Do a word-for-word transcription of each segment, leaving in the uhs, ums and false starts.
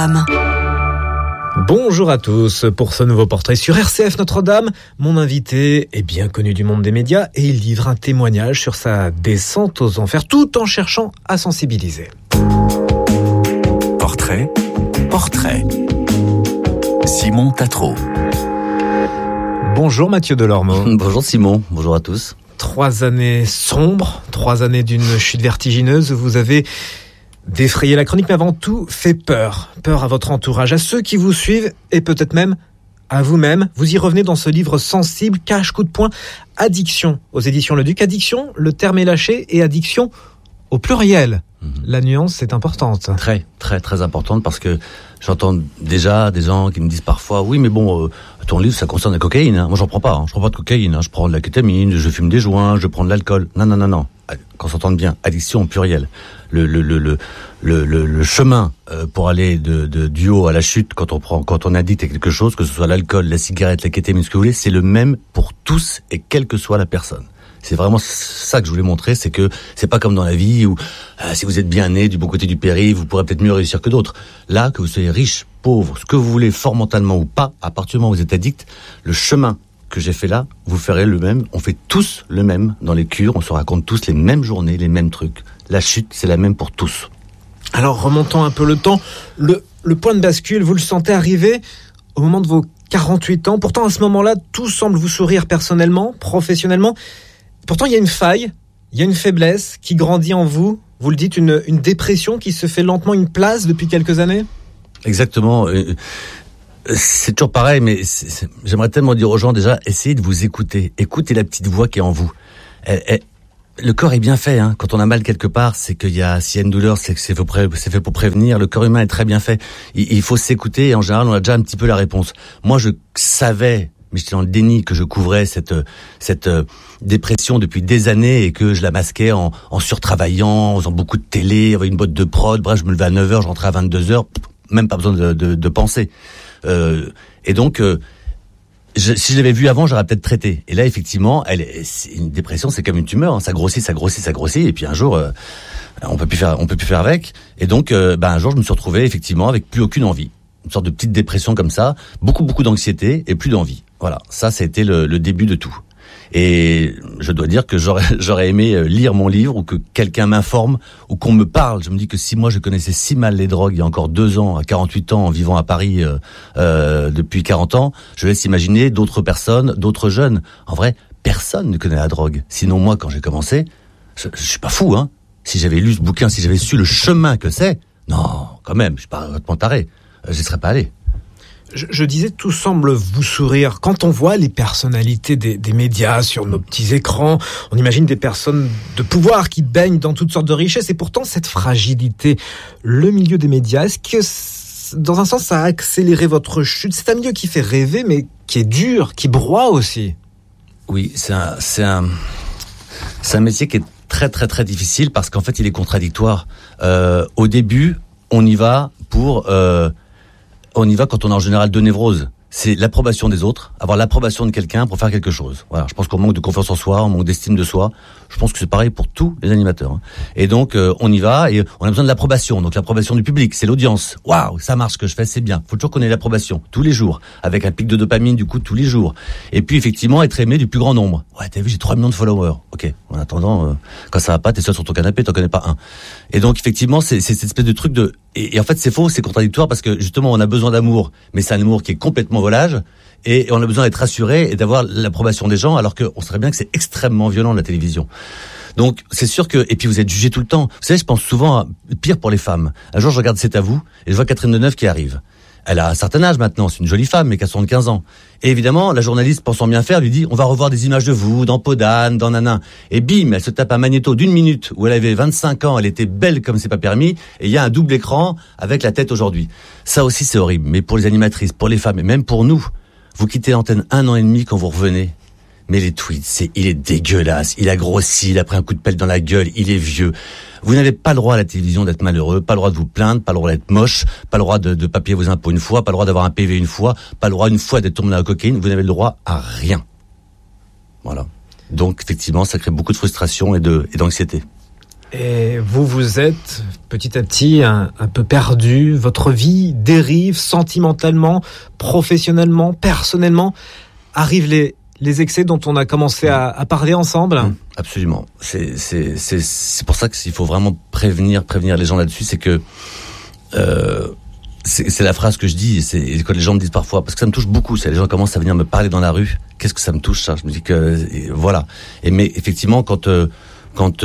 Notre-Dame. Bonjour à tous. Pour ce nouveau portrait sur R C F Notre-Dame, mon invité est bien connu du monde des médias et il livre un témoignage sur sa descente aux enfers tout en cherchant à sensibiliser. Portrait, portrait. Simon Tatro. Bonjour Mathieu Delormeau. Bonjour Simon, bonjour à tous. Trois années sombres, trois années d'une chute vertigineuse, vous avez défrayer la chronique, mais avant tout, fait peur. Peur à votre entourage, à ceux qui vous suivent et peut-être même à vous-même. Vous y revenez dans ce livre sensible, cache, coup de poing, Addiction, aux éditions Le Duc. Addiction, le terme est lâché, et addiction au pluriel. Mmh. La nuance est importante. Très, très, très importante parce que j'entends déjà des gens qui me disent parfois « Oui, mais bon, euh, ton livre, ça concerne la cocaïne. Hein. Moi, j'en prends pas. Hein. Je prends pas de cocaïne. Hein. Je prends de la kétamine, je fume des joints, je prends de l'alcool. » Non, non, non, non. Qu'on s'entende bien, addiction au pluriel. Le, le, le, le, le, le, le chemin euh, pour aller de, de, du haut à la chute quand on prend, quand on est addict à quelque chose, que ce soit l'alcool, la cigarette, la kétamine, ce que vous voulez, c'est le même pour tous et quelle que soit la personne. C'est vraiment ça que je voulais montrer, c'est que c'est pas comme dans la vie où euh, si vous êtes bien né du bon côté du périph', vous pourrez peut-être mieux réussir que d'autres. Là, que vous soyez riche, pauvre, ce que vous voulez, fort mentalement ou pas, à partir du moment où vous êtes addict, le chemin que j'ai fait là, vous ferez le même. On fait tous le même dans les cures, on se raconte tous les mêmes journées, les mêmes trucs. La chute, c'est la même pour tous. Alors, remontons un peu le temps. Le, le point de bascule, vous le sentez arriver au moment de vos quarante-huit ans. Pourtant, à ce moment-là, tout semble vous sourire personnellement, professionnellement. Pourtant, il y a une faille, il y a une faiblesse qui grandit en vous. Vous le dites, une, une dépression qui se fait lentement une place depuis quelques années. Exactement. C'est toujours pareil, mais c'est, c'est, j'aimerais tellement dire aux gens déjà, essayez de vous écouter. Écoutez la petite voix qui est en vous. Elle, elle, le corps est bien fait. Hein. Quand on a mal quelque part, c'est qu'il y a, s'il y a une douleur, c'est que c'est fait, pré, c'est fait pour prévenir. Le corps humain est très bien fait. Il, il faut s'écouter et en général, on a déjà un petit peu la réponse. Moi, je savais, mais j'étais dans le déni, que je couvrais cette cette euh, dépression depuis des années et que je la masquais en, en surtravaillant, en faisant beaucoup de télé, avec une boîte de prod. Bref, je me levais à neuf heures, je rentrais à vingt-deux heures. Même pas besoin de, de, de penser. Euh, et donc, euh, je, si je l'avais vu avant, j'aurais peut-être traité. Et là, effectivement, elle, c'est une dépression, c'est comme une tumeur. Hein. Ça grossit, ça grossit, ça grossit. Et puis un jour, euh, on peut plus faire, on peut plus faire avec. Et donc, euh, ben un jour, je me suis retrouvé effectivement avec plus aucune envie, une sorte de petite dépression comme ça, beaucoup, beaucoup d'anxiété et plus d'envie. Voilà, ça, ça a été le, le début de tout. Et je dois dire que j'aurais, j'aurais aimé lire mon livre ou que quelqu'un m'informe ou qu'on me parle. Je me dis que si moi je connaissais si mal les drogues il y a encore deux ans, à quarante-huit ans, en vivant à Paris euh, euh, depuis quarante ans, je laisse imaginer d'autres personnes, d'autres jeunes. En vrai, personne ne connaît la drogue. Sinon moi, quand j'ai commencé, je, je suis pas fou, hein. Si j'avais lu ce bouquin, si j'avais su le chemin que c'est, non, quand même, je suis pas complètement taré. J'y serais pas allé. Je, je disais, tout semble vous sourire. Quand on voit les personnalités des, des médias sur nos petits écrans, on imagine des personnes de pouvoir qui baignent dans toutes sortes de richesses. Et pourtant, cette fragilité, le milieu des médias, est-ce que, dans un sens, ça a accéléré votre chute? C'est un milieu qui fait rêver, mais qui est dur, qui broie aussi. Oui, c'est un, c'est un, c'est un métier qui est très, très, très difficile parce qu'en fait, il est contradictoire. Euh, au début, on y va pour... Euh, On y va quand on a en général deux névroses. C'est l'approbation des autres, avoir l'approbation de quelqu'un pour faire quelque chose. Voilà, je pense qu'on manque de confiance en soi, on manque d'estime de soi. Je pense que c'est pareil pour tous les animateurs. Hein. Et donc, euh, on y va et on a besoin de l'approbation. Donc, l'approbation du public, c'est l'audience. Waouh, ça marche, ce que je fais, c'est bien. Faut toujours qu'on ait l'approbation, tous les jours, avec un pic de dopamine, du coup, tous les jours. Et puis, effectivement, être aimé du plus grand nombre. Ouais, t'as vu, j'ai trois millions de followers. Ok, en attendant, euh, quand ça va pas, t'es seul sur ton canapé, t'en connais pas un. Et donc, effectivement, c'est, c'est cette espèce de truc de... Et, et en fait, c'est faux, c'est contradictoire parce que, justement, on a besoin d'amour, mais c'est un amour qui est complètement volage. Et on a besoin d'être rassuré et d'avoir l'approbation des gens, alors qu'on saurait bien que c'est extrêmement violent, la télévision. Donc, c'est sûr que... Et puis, vous êtes jugé tout le temps. Vous savez, je pense souvent à... Pire pour les femmes. Un jour, je regarde C'est à vous, et je vois Catherine Deneuve qui arrive. Elle a un certain âge maintenant, c'est une jolie femme, mais qui a soixante-quinze ans. Et évidemment, la journaliste, pensant bien faire, lui dit « On va revoir des images de vous, dans Peau d'âne, dans Nanin. » Et bim, elle se tape un magnéto d'une minute, où elle avait vingt-cinq ans, elle était belle comme c'est pas permis, et il y a un double écran avec la tête aujourd'hui. Ça aussi, c'est horrible. Mais pour les animatrices, pour les femmes, et même pour nous, vous quittez l'antenne un an et demi quand vous revenez. Mais les tweets, c'est, il est dégueulasse, il a grossi, il a pris un coup de pelle dans la gueule, il est vieux. Vous n'avez pas le droit à la télévision d'être malheureux, pas le droit de vous plaindre, pas le droit d'être moche, pas le droit de, de papier vos impôts une fois, pas le droit d'avoir un P V une fois, pas le droit une fois d'être tombé dans la cocaïne, vous n'avez le droit à rien. Voilà. Donc, effectivement, ça crée beaucoup de frustration et de, et d'anxiété. Et vous, vous êtes petit à petit un, un peu perdu. Votre vie dérive sentimentalement, professionnellement, personnellement. Arrivent les, les excès dont on a commencé à, à parler ensemble. Mmh, absolument. C'est, c'est, c'est, c'est pour ça qu'il faut vraiment prévenir, prévenir les gens là-dessus. C'est que euh, c'est, c'est la phrase que je dis. C'est quand les gens me disent parfois, parce que ça me touche beaucoup. C'est les gens commencent à venir me parler dans la rue. Qu'est-ce que ça me touche, ça? Je me dis que et voilà. Et mais effectivement, quand euh, quand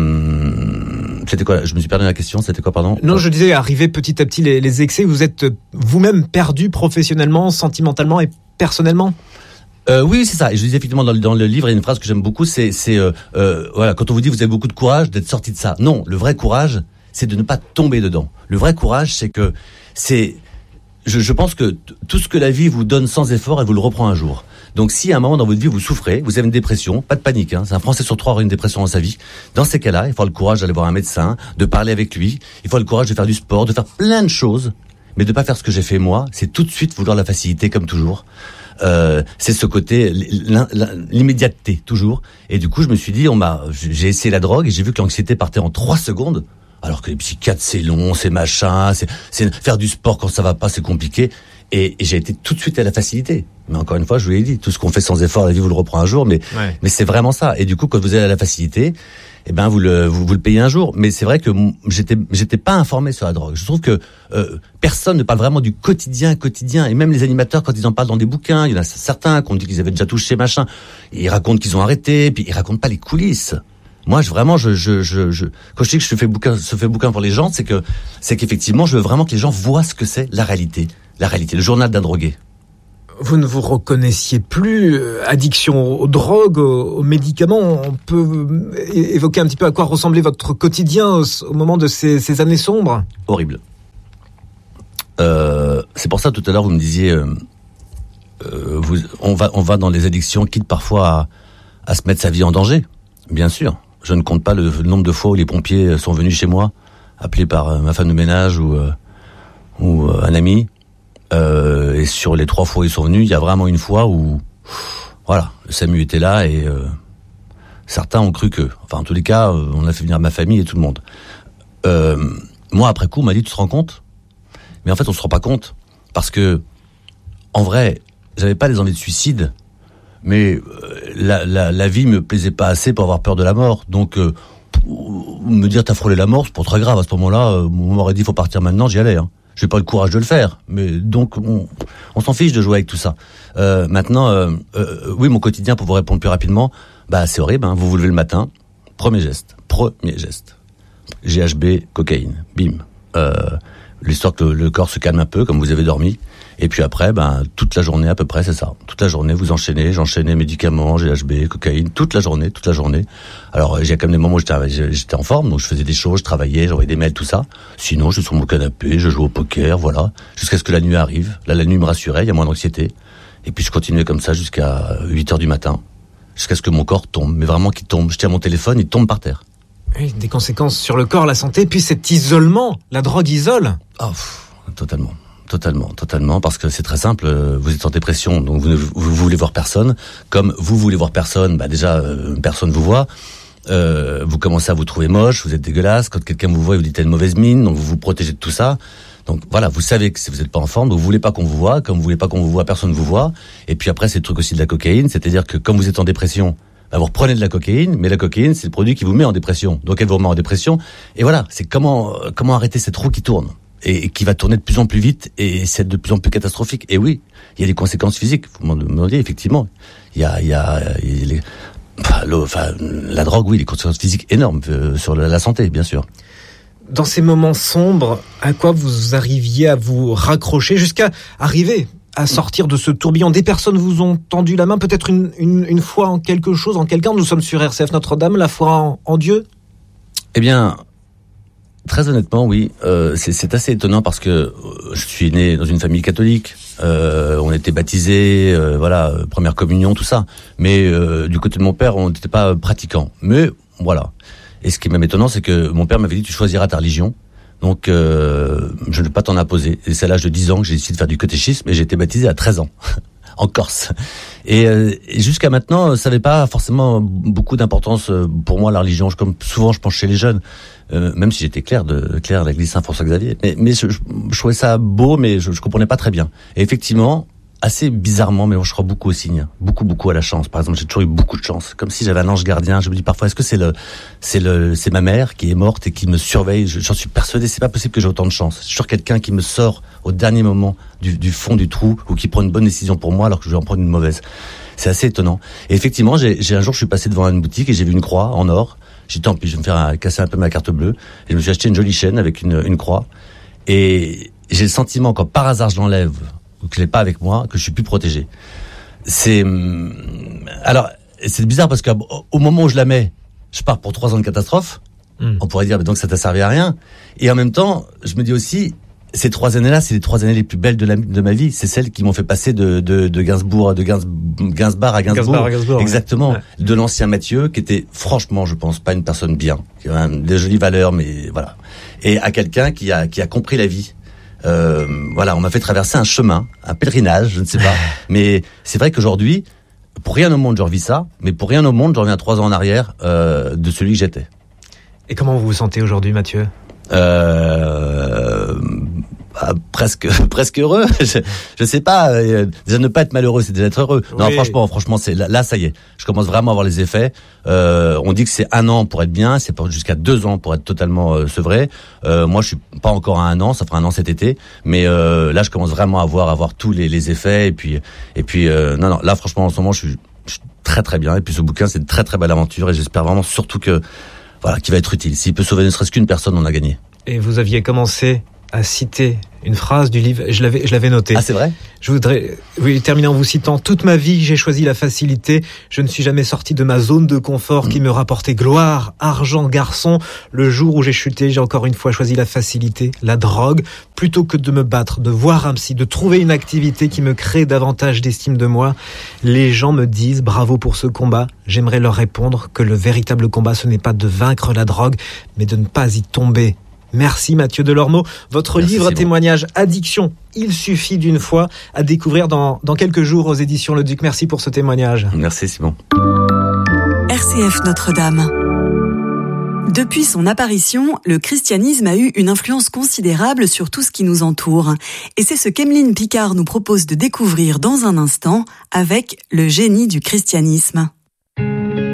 euh, c'était quoi? Je me suis perdu dans la question. C'était quoi, pardon? Non, je disais arriver petit à petit les, les excès. Vous êtes vous-même perdu professionnellement, sentimentalement et personnellement. Euh, oui, c'est ça. Et je disais effectivement dans le, dans le livre, il y a une phrase que j'aime beaucoup, c'est, c'est euh, euh, voilà, quand on vous dit vous avez beaucoup de courage d'être sorti de ça. Non, le vrai courage, c'est de ne pas tomber dedans. Le vrai courage, c'est que c'est, je, je pense que t- tout ce que la vie vous donne sans effort, elle vous le reprend un jour. Donc, si à un moment dans votre vie vous souffrez, vous avez une dépression, pas de panique. Hein, c'est un Français sur trois aura une dépression dans sa vie. Dans ces cas-là, il faut le courage d'aller voir un médecin, de parler avec lui. Il faut le courage de faire du sport, de faire plein de choses, mais de pas faire ce que j'ai fait moi. C'est tout de suite vouloir la facilité comme toujours. Euh, c'est ce côté l'immédiateté toujours, et du coup je me suis dit on m'a j'ai essayé la drogue et j'ai vu que l'anxiété partait en trois secondes, alors que les psychiatres c'est long, c'est machin, c'est, c'est faire du sport quand ça va pas c'est compliqué, et, et j'ai été tout de suite à la facilité. Mais encore une fois je vous l'ai dit, tout ce qu'on fait sans effort la vie vous le reprend un jour, mais ouais. mais c'est vraiment ça. Et du coup quand vous êtes à la facilité, eh ben vous le vous, vous le payez un jour. Mais c'est vrai que j'étais j'étais pas informé sur la drogue. Je trouve que euh, personne ne parle vraiment du quotidien quotidien. Et même les animateurs quand ils en parlent dans des bouquins, il y en a certains qui ont dit qu'ils avaient déjà touché machin. Ils racontent qu'ils ont arrêté, puis ils racontent pas les coulisses. Moi, je vraiment, je, je, je, je quand je dis que je fais bouquin, je fais bouquin pour les gens, c'est que c'est qu'effectivement, je veux vraiment que les gens voient ce que c'est la réalité, la réalité, le journal d'un drogué. Vous ne vous reconnaissiez plus, addiction aux drogues, aux médicaments. On peut évoquer un petit peu à quoi ressemblait votre quotidien au moment de ces, ces années sombres. Horrible. Euh, c'est pour ça tout à l'heure vous me disiez, euh, euh, vous, on va, on va dans les addictions, quitte parfois à, à se mettre sa vie en danger. Bien sûr. Je ne compte pas le, le nombre de fois où les pompiers sont venus chez moi, appelés par euh, ma femme de ménage ou, euh, ou euh, un ami. Euh, et sur les trois fois où ils sont venus, il y a vraiment une fois où, voilà, le SAMU était là et euh, certains ont cru que, enfin en tous les cas, euh, on a fait venir ma famille et tout le monde. Euh, moi après coup, on m'a dit, tu te rends compte? Mais en fait, on se rend pas compte parce que, en vrai, j'avais pas les envies de suicide, mais euh, la, la, la vie me plaisait pas assez pour avoir peur de la mort. Donc, euh, me dire t'as frôlé la mort, c'est pas très grave. À ce moment-là, euh, on m'aurait dit faut partir maintenant, j'y allais. Hein. J'ai pas le courage de le faire, mais donc on, on s'en fiche de jouer avec tout ça. Euh, maintenant, euh, euh, oui, mon quotidien, pour vous répondre plus rapidement, bah c'est horrible. Hein, vous vous levez le matin, premier geste, premier geste, G H B, cocaïne, bim. Euh, l'histoire que le, le corps se calme un peu, comme vous avez dormi. Et puis après, ben toute la journée à peu près, c'est ça. Toute la journée, vous enchaînez, j'enchaînais médicaments, G H B, cocaïne, toute la journée, toute la journée. Alors j'ai quand même des moments où j'étais, j'étais en forme, donc je faisais des choses, je travaillais, j'envoyais des mails, tout ça. Sinon, je suis sur mon canapé, je joue au poker, voilà, jusqu'à ce que la nuit arrive. Là, la nuit me rassurait, il y a moins d'anxiété. Et puis je continuais comme ça jusqu'à huit heures du matin, jusqu'à ce que mon corps tombe, mais vraiment qu'il tombe. Je tiens mon téléphone, il tombe par terre. Oui, des conséquences sur le corps, la santé, puis cet isolement, la drogue isole. Oh, pff, totalement. Totalement, totalement, parce que c'est très simple, vous êtes en dépression, donc vous, vous voulez voir personne, comme vous voulez voir personne, bah déjà, euh, personne vous voit, euh, vous commencez à vous trouver moche, vous êtes dégueulasse, quand quelqu'un vous voit, vous dites une mauvaise mine, donc vous vous protégez de tout ça, donc voilà, vous savez que vous n'êtes pas en forme, donc vous voulez pas qu'on vous voit, comme vous voulez pas qu'on vous voit, personne vous voit, et puis après c'est le truc aussi de la cocaïne, c'est-à-dire que comme vous êtes en dépression, bah vous reprenez de la cocaïne, mais la cocaïne c'est le produit qui vous met en dépression, donc elle vous remet en dépression, et voilà, c'est comment, comment arrêter cette roue qui tourne et qui va tourner de plus en plus vite et c'est de plus en plus catastrophique. Et oui, il y a des conséquences physiques. Vous m'en demandiez, effectivement. Il y a, il y a, il y a les, enfin, le, enfin, la drogue, oui, les conséquences physiques énormes euh, sur la, la santé, bien sûr. Dans ces moments sombres, à quoi vous arriviez à vous raccrocher jusqu'à arriver à sortir de ce tourbillon? Des personnes vous ont tendu la main, peut-être une, une, une foi en quelque chose, en quelqu'un. Nous sommes sur R C F Notre-Dame, la foi en, en Dieu. Eh bien, très honnêtement, oui. Euh, c'est, c'est assez étonnant parce que euh, je suis né dans une famille catholique. Euh, on était baptisés, euh, voilà, euh, première communion, tout ça. Mais euh, du côté de mon père, on n'était pas pratiquants. Mais voilà. Et ce qui est même étonnant, c'est que mon père m'avait dit tu choisiras ta religion. Donc, euh, je ne vais pas t'en imposer. Et c'est à l'âge de dix ans que j'ai décidé de faire du catéchisme et j'ai été baptisé à treize ans. en Corse. Et, euh, et jusqu'à maintenant, ça n'avait pas forcément beaucoup d'importance pour moi, la religion. Je, comme souvent, je pense chez les jeunes, euh, même si j'étais clerc de, clerc de l'église Saint-François-Xavier. Mais, mais je, je trouvais ça beau, mais je, je comprenais pas très bien. Et effectivement, assez bizarrement, mais moi, je crois beaucoup au signe, beaucoup, beaucoup à la chance. Par exemple, j'ai toujours eu beaucoup de chance, comme si j'avais un ange gardien. Je me dis parfois, est-ce que c'est le, c'est le, c'est ma mère qui est morte et qui me surveille? J'en suis persuadé, c'est pas possible que j'ai autant de chance. C'est toujours quelqu'un qui me sort au dernier moment du, du fond du trou ou qui prend une bonne décision pour moi alors que je vais en prendre une mauvaise. C'est assez étonnant. Et effectivement, j'ai, j'ai un jour, je suis passé devant une boutique et j'ai vu une croix en or. J'ai dit, tant pis, je vais me faire un, casser un peu ma carte bleue. Et je me suis acheté une jolie chaîne avec une, une croix. Et j'ai le sentiment, quand par hasard je l'enlève, ou que je l'ai pas avec moi, que je suis plus protégé. C'est, alors, c'est bizarre parce qu'au moment où je la mets, je pars pour trois ans de catastrophe. Mmh. On pourrait dire, donc ça t'a servi à rien. Et en même temps, je me dis aussi, ces trois années-là, c'est les trois années les plus belles de, la, de ma vie. C'est celles qui m'ont fait passer de, de, de Gainsbourg, de Gains, Gainsbar à Gainsbourg. Gainsbar à Gainsbourg. Exactement. Ouais. De l'ancien Mathieu, qui était, franchement, je pense, pas une personne bien. Qui a des jolies valeurs, mais voilà. Et à quelqu'un qui a, qui a compris la vie. Euh, voilà, on m'a fait traverser un chemin, un pèlerinage, je ne sais pas. Mais c'est vrai qu'aujourd'hui, pour rien au monde, je revis ça. Mais pour rien au monde, je reviens trois ans en arrière euh, de celui que j'étais. Et comment vous vous sentez aujourd'hui, Mathieu ? Euh... Ah, presque presque heureux. je, je sais pas, euh, déjà ne pas être malheureux, c'est déjà être heureux. Oui. Non, franchement, franchement, c'est là, là, ça y est. Je commence vraiment à avoir les effets. Euh, on dit que c'est un an pour être bien, c'est jusqu'à deux ans pour être totalement euh, sevré. Euh, moi, je suis pas encore à un an, ça fera un an cet été, mais euh, là, je commence vraiment à voir à voir tous les, les effets et puis et puis euh, non non, là, franchement, en ce moment, je suis, je suis très très bien. Et puis ce bouquin, c'est une très très belle aventure et j'espère vraiment surtout que voilà, qu'il va être utile. S'il peut sauver ne serait-ce qu'une personne, on a gagné. Et vous aviez commencé à citer une phrase du livre, je l'avais, je l'avais noté. Ah, c'est vrai? Je voudrais, oui, terminer en vous citant: toute ma vie, j'ai choisi la facilité. Je ne suis jamais sorti de ma zone de confort mmh. qui me rapportait gloire, argent, garçon. Le jour où j'ai chuté, j'ai encore une fois choisi la facilité, la drogue, plutôt que de me battre, de voir un psy, de trouver une activité qui me crée davantage d'estime de moi. Les gens me disent bravo pour ce combat. J'aimerais leur répondre que le véritable combat, ce n'est pas de vaincre la drogue, mais de ne pas y tomber. Merci Mathieu Delormeau. Votre Merci livre Simon. Témoignage Addiction, il suffit d'une fois, à découvrir dans, dans quelques jours aux éditions Le Duc. Merci pour ce témoignage. Merci Simon. R C F Notre-Dame. Depuis son apparition, le christianisme a eu une influence considérable sur tout ce qui nous entoure. Et c'est ce qu'Emeline Picard nous propose de découvrir dans un instant avec Le génie du christianisme.